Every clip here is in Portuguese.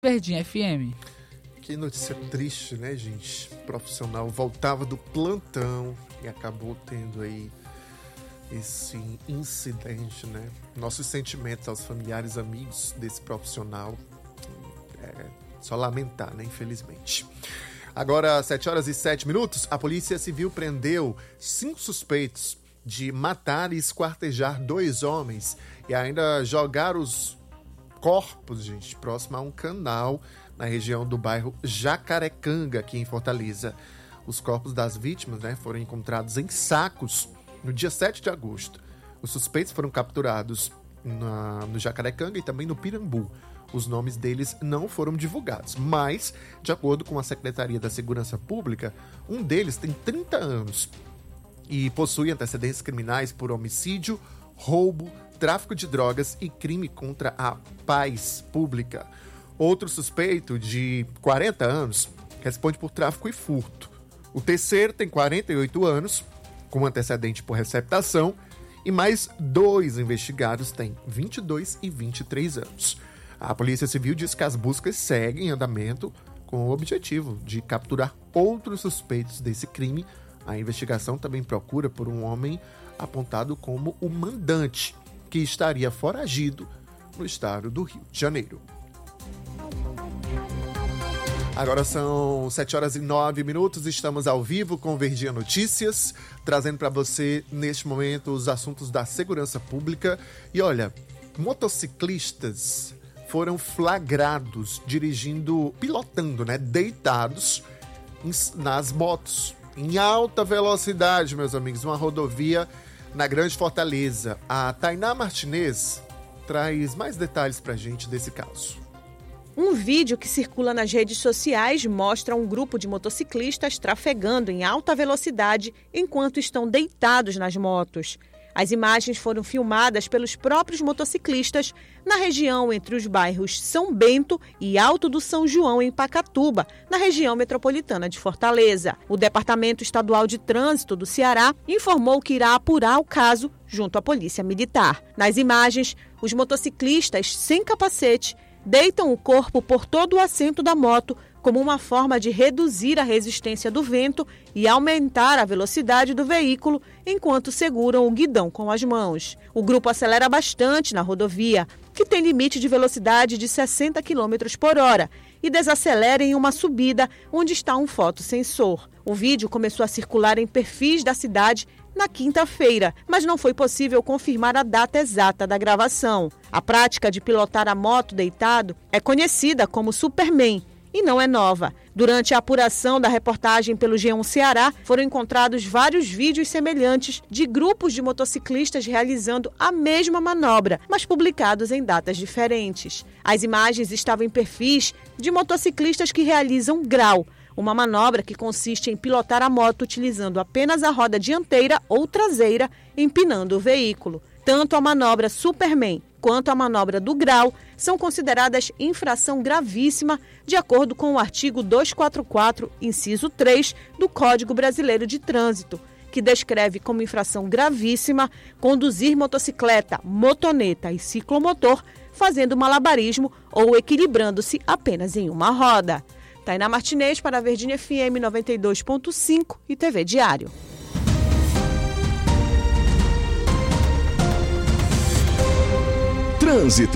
Verdinha FM. Que notícia triste, né, gente? O profissional voltava do plantão e acabou tendo aí esse incidente, né? Nossos sentimentos aos familiares, amigos desse profissional. É só lamentar, né? Infelizmente. Agora, 7h07, a Polícia Civil prendeu 5 suspeitos de matar e esquartejar 2 homens e ainda jogar os corpos, gente, próximo a um canal na região do bairro Jacarecanga, aqui em Fortaleza. Os corpos das vítimas, né, foram encontrados em sacos no dia 7 de agosto. Os suspeitos foram capturados no Jacarecanga e também no Pirambu. Os nomes deles não foram divulgados, mas, de acordo com a Secretaria da Segurança Pública, um deles tem 30 anos e possui antecedentes criminais por homicídio, roubo, tráfico de drogas e crime contra a paz pública. Outro suspeito, de 40 anos, responde por tráfico e furto. O terceiro tem 48 anos, com antecedente por receptação, e mais 2 investigados têm 22 e 23 anos. A Polícia Civil diz que as buscas seguem em andamento com o objetivo de capturar outros suspeitos desse crime. A investigação também procura por um homem apontado como o mandante, que estaria foragido no estado do Rio de Janeiro. Agora são 7h09, estamos ao vivo com Verdinha Notícias, trazendo para você, neste momento, os assuntos da segurança pública. E olha, motociclistas foram flagrados pilotando, né, deitados nas motos, em alta velocidade, meus amigos, uma rodovia na Grande Fortaleza. A Tainá Martinez traz mais detalhes pra gente desse caso. Um vídeo que circula nas redes sociais mostra um grupo de motociclistas trafegando em alta velocidade enquanto estão deitados nas motos. As imagens foram filmadas pelos próprios motociclistas na região entre os bairros São Bento e Alto do São João, em Pacatuba, na região metropolitana de Fortaleza. O Departamento Estadual de Trânsito do Ceará informou que irá apurar o caso junto à Polícia Militar. Nas imagens, os motociclistas sem capacete deitam o corpo por todo o assento da moto como uma forma de reduzir a resistência do vento e aumentar a velocidade do veículo enquanto seguram o guidão com as mãos. O grupo acelera bastante na rodovia, que tem limite de velocidade de 60 km por hora, e desacelera em uma subida onde está um fotossensor. O vídeo começou a circular em perfis da cidade na quinta-feira, mas não foi possível confirmar a data exata da gravação. A prática de pilotar a moto deitado é conhecida como Superman e não é nova. Durante a apuração da reportagem pelo G1 Ceará, foram encontrados vários vídeos semelhantes de grupos de motociclistas realizando a mesma manobra, mas publicados em datas diferentes. As imagens estavam em perfis de motociclistas que realizam grau, uma manobra que consiste em pilotar a moto utilizando apenas a roda dianteira ou traseira, empinando o veículo. Tanto a manobra Superman quanto a manobra do grau são consideradas infração gravíssima, de acordo com o artigo 244, inciso 3, do Código Brasileiro de Trânsito, que descreve como infração gravíssima conduzir motocicleta, motoneta e ciclomotor fazendo malabarismo ou equilibrando-se apenas em uma roda. Tainá Martinez para a Verdinha FM 92.5 e TV Diário. Trânsito.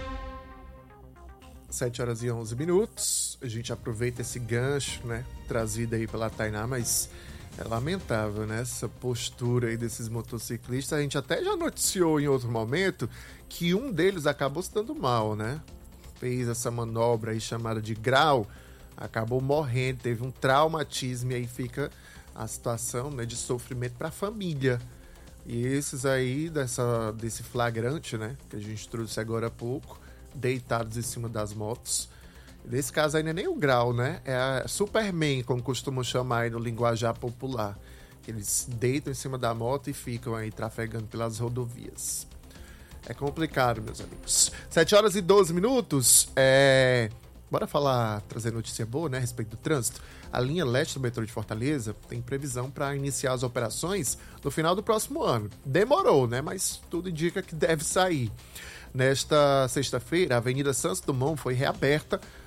7h11. A gente aproveita esse gancho, né, trazido aí pela Tainá, mas é lamentável, né, essa postura aí desses motociclistas. A gente até já noticiou em outro momento que um deles acabou se dando mal, né? Fez essa manobra aí chamada de grau, acabou morrendo, teve um traumatismo, e aí fica a situação, né, de sofrimento para a família. E esses aí, desse flagrante, né, que a gente trouxe agora há pouco, deitados em cima das motos. Nesse caso aí não é nem o grau, né? É a Superman, como costumam chamar aí no linguajar popular. Eles deitam em cima da moto e ficam aí trafegando pelas rodovias. É complicado, meus amigos. 7h12. Bora trazer notícia boa, né, a respeito do trânsito. A linha leste do metrô de Fortaleza tem previsão para iniciar as operações no final do próximo ano. Demorou, né, mas tudo indica que deve sair. Nesta sexta-feira, a Avenida Santos Dumont foi reaberta